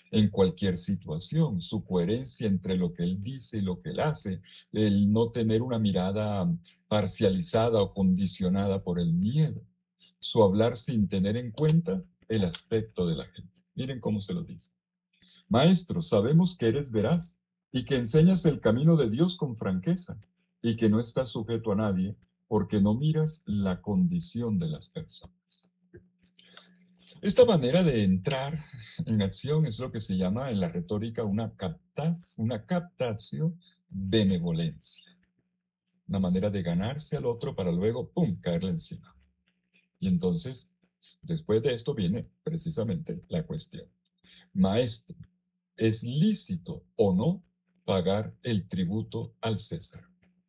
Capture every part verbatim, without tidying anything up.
en cualquier situación, su coherencia entre lo que él dice y lo que él hace, el no tener una mirada parcializada o condicionada por el miedo, su hablar sin tener en cuenta el aspecto de la gente. Miren cómo se lo dice. Maestro, sabemos que eres veraz y que enseñas el camino de Dios con franqueza y que no estás sujeto a nadie porque no miras la condición de las personas. Esta manera de entrar en acción es lo que se llama en la retórica una, capta, una captatio benevolencia, una manera de ganarse al otro para luego, ¡pum!, caerle encima. Y entonces, después de esto viene precisamente la cuestión. Maestro, ¿es lícito o no pagar el tributo al César?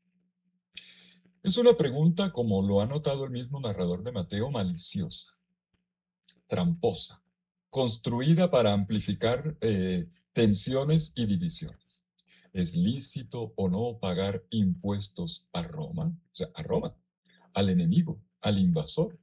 Es una pregunta, como lo ha notado el mismo narrador de Mateo, maliciosa, tramposa, construida para amplificar eh, tensiones y divisiones. ¿Es lícito o no pagar impuestos a Roma? O sea, a Roma, al enemigo, al invasor.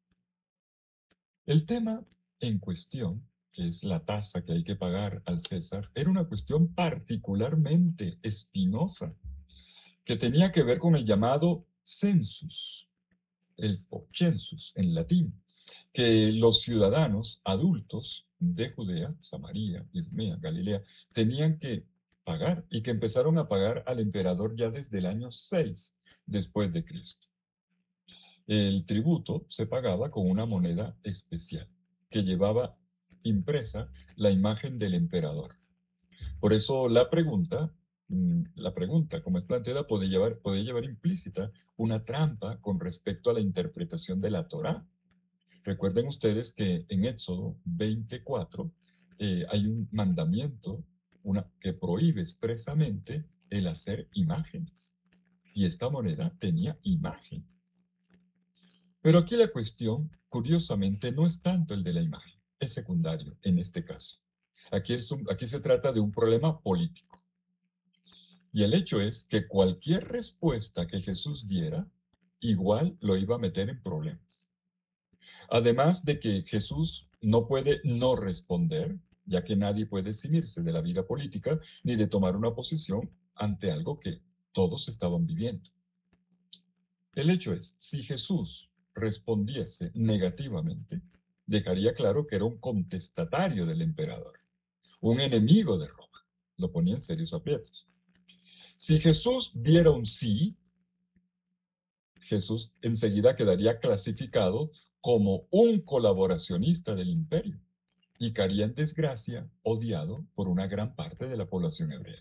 El tema en cuestión, que es la tasa que hay que pagar al César, era una cuestión particularmente espinosa, que tenía que ver con el llamado census, el o census en latín, que los ciudadanos adultos de Judea, Samaria, Idumea, Galilea, tenían que pagar y que empezaron a pagar al emperador ya desde el año seis después de Cristo. El tributo se pagaba con una moneda especial que llevaba impresa la imagen del emperador. Por eso la pregunta, mm, la pregunta, como es planteada, puede llevar, puede llevar implícita una trampa con respecto a la interpretación de la Torá. Recuerden ustedes que en Éxodo veinticuatro eh, hay un mandamiento una, que prohíbe expresamente el hacer imágenes. Y esta moneda tenía imagen. Pero aquí la cuestión, curiosamente, no es tanto el de la imagen, es secundario en este caso. Aquí, es un, aquí se trata de un problema político. Y el hecho es que cualquier respuesta que Jesús diera, igual lo iba a meter en problemas. Además de que Jesús no puede no responder, ya que nadie puede eximirse de la vida política ni de tomar una posición ante algo que todos estaban viviendo. El hecho es, si Jesús respondiese negativamente, dejaría claro que era un contestatario del emperador, un enemigo de Roma. Lo ponía en serios aprietos. Si Jesús diera un sí, Jesús enseguida quedaría clasificado como un colaboracionista del imperio y caería en desgracia, odiado por una gran parte de la población hebrea.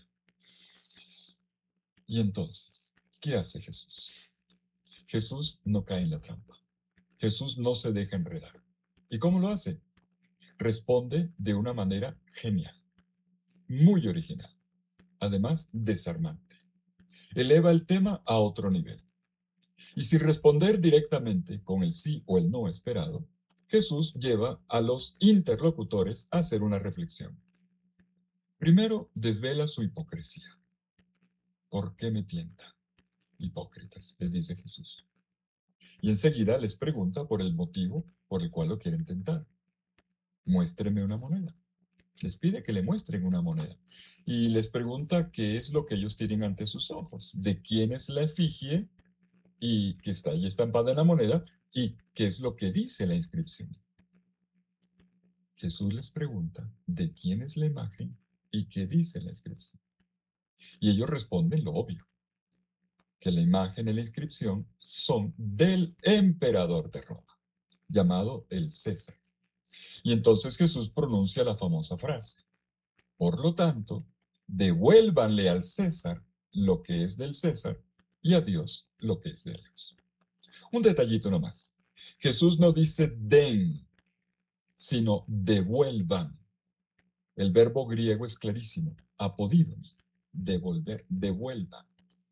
Y entonces, ¿qué hace Jesús? Jesús no cae en la trampa. Jesús no se deja enredar. ¿Y cómo lo hace? Responde de una manera genial, muy original, además desarmante. Eleva el tema a otro nivel. Y sin responder directamente con el sí o el no esperado, Jesús lleva a los interlocutores a hacer una reflexión. Primero, desvela su hipocresía. ¿Por qué me tientan? Hipócritas, les dice Jesús. Y enseguida les pregunta por el motivo por el cual lo quieren tentar. Muéstreme una moneda. Les pide que le muestren una moneda. Y les pregunta qué es lo que ellos tienen ante sus ojos, de quién es la efigie y que está ahí estampada en la moneda y qué es lo que dice la inscripción. Jesús les pregunta de quién es la imagen y qué dice la inscripción. Y ellos responden lo obvio, que la imagen y la inscripción son del emperador de Roma, llamado el César. Y entonces Jesús pronuncia la famosa frase: por lo tanto, devuélvanle al César lo que es del César y a Dios lo que es de Dios. Un detallito nomás. Jesús no dice den, sino devuelvan. El verbo griego es clarísimo, apodido, devolver, devuelvan.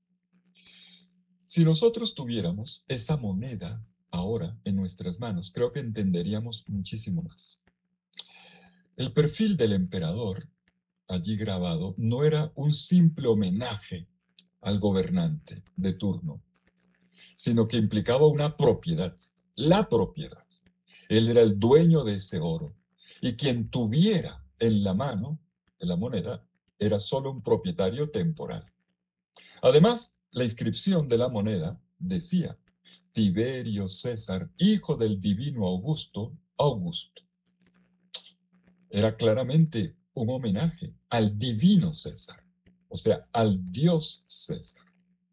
Si nosotros tuviéramos esa moneda ahora en nuestras manos, creo que entenderíamos muchísimo más. El perfil del emperador allí grabado no era un simple homenaje al gobernante de turno, sino que implicaba una propiedad, la propiedad. Él era el dueño de ese oro y quien tuviera en la mano de la moneda era solo un propietario temporal. Además, la inscripción de la moneda decía: Tiberio César, hijo del divino Augusto, Augusto. Era claramente un homenaje al divino César, o sea, al Dios César.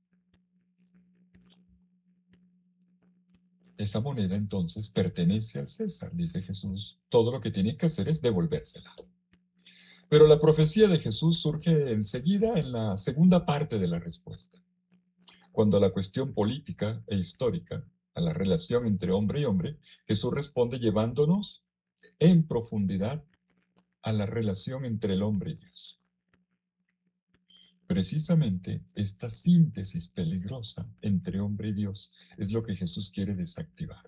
Esa moneda entonces pertenece al César, dice Jesús. Todo lo que tiene que hacer es devolvérsela. Pero la profecía de Jesús surge enseguida en la segunda parte de la respuesta, cuando a la cuestión política e histórica, a la relación entre hombre y hombre, Jesús responde llevándonos en profundidad a la relación entre el hombre y Dios. Precisamente esta síntesis peligrosa entre hombre y Dios es lo que Jesús quiere desactivar.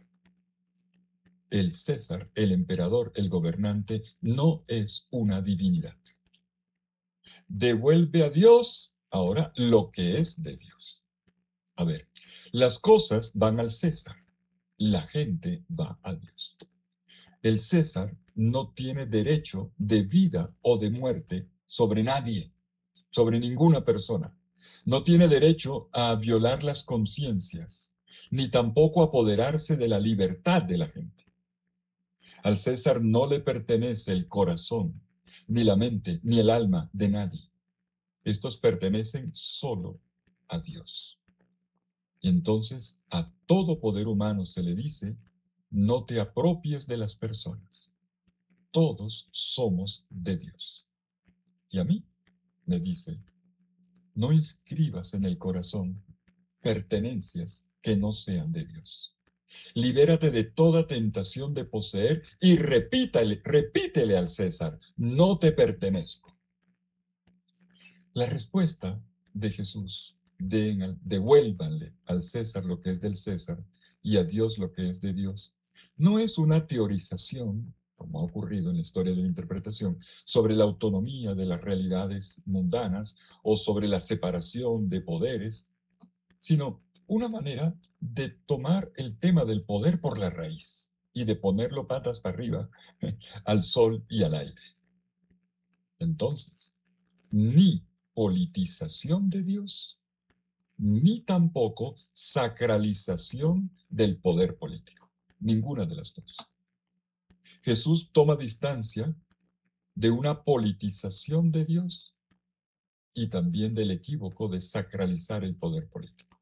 El César, el emperador, el gobernante, no es una divinidad. Devuelve a Dios ahora lo que es de Dios. A ver, las cosas van al César, la gente va a Dios. El César no tiene derecho de vida o de muerte sobre nadie, sobre ninguna persona. No tiene derecho a violar las conciencias, ni tampoco a apoderarse de la libertad de la gente. Al César no le pertenece el corazón, ni la mente, ni el alma de nadie. Estos pertenecen solo a Dios. Y entonces a todo poder humano se le dice: no te apropies de las personas. Todos somos de Dios. Y a mí me dice: no inscribas en el corazón pertenencias que no sean de Dios. Libérate de toda tentación de poseer y repítale, repítele al César: no te pertenezco. La respuesta de Jesús: Den, devuélvanle al César lo que es del César y a Dios lo que es de Dios, no es una teorización, como ha ocurrido en la historia de la interpretación, sobre la autonomía de las realidades mundanas o sobre la separación de poderes, sino una manera de tomar el tema del poder por la raíz y de ponerlo patas para arriba al sol y al aire. Entonces, ni politización de Dios, ni tampoco sacralización del poder político. Ninguna de las dos. Jesús toma distancia de una politización de Dios y también del equívoco de sacralizar el poder político.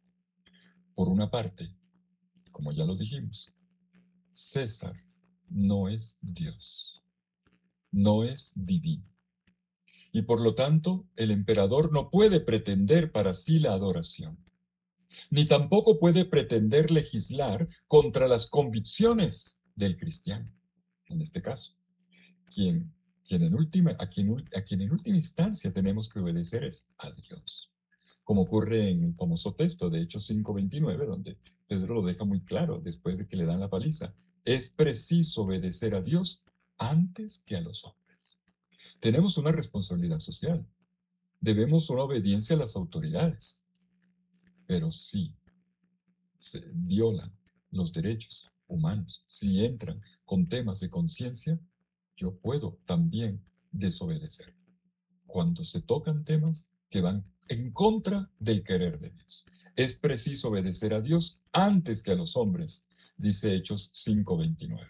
Por una parte, como ya lo dijimos, César no es Dios, no es divino. Y por lo tanto, el emperador no puede pretender para sí la adoración, ni tampoco puede pretender legislar contra las convicciones del cristiano, en este caso, quien, quien en última, a, quien, a quien en última instancia tenemos que obedecer es a Dios, como ocurre en el famoso texto de Hechos cinco veintinueve, donde Pedro lo deja muy claro después de que le dan la paliza: es preciso obedecer a Dios antes que a los hombres. Tenemos una responsabilidad social. Debemos una obediencia a las autoridades. Pero si se violan los derechos humanos, si entran con temas de conciencia, yo puedo también desobedecer. Cuando se tocan temas que van en contra del querer de Dios. Es preciso obedecer a Dios antes que a los hombres, dice Hechos cinco veintinueve.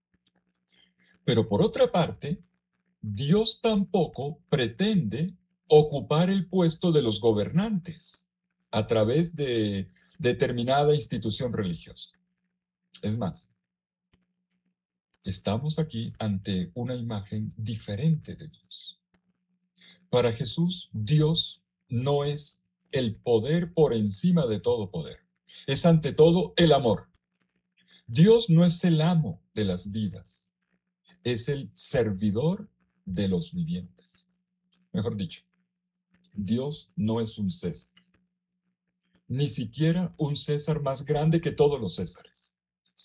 Pero por otra parte, Dios tampoco pretende ocupar el puesto de los gobernantes a través de determinada institución religiosa. Es más, estamos aquí ante una imagen diferente de Dios. Para Jesús, Dios no es el poder por encima de todo poder. Es ante todo el amor. Dios no es el amo de las vidas. Es el servidor de los vivientes. Mejor dicho, Dios no es un César, ni siquiera un César más grande que todos los Césares.